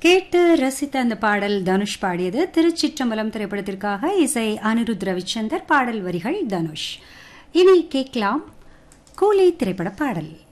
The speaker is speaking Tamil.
கேட்டு ரசித்த அந்த பாடல் தனுஷ் பாடியது. திருச்சிற்றம்பலம் திரைப்படத்திற்காக இசை அனிருத் ரவிச்சந்தர், பாடல் வரிகள் தனுஷ். இனி கேட்கலாம் கூலி திரைப்பட பாடல்.